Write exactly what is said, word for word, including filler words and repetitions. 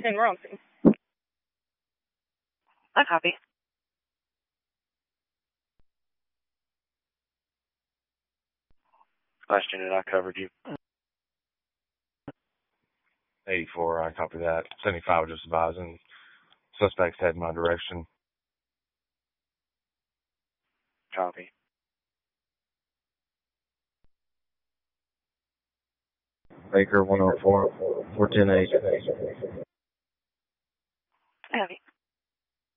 ten, we're on scene. I copy. Last unit, I covered you. eighty-four, I copy that. seventy-five, just advising. Suspects head in my direction. Copy. Baker one oh four, four ten eight. Copy.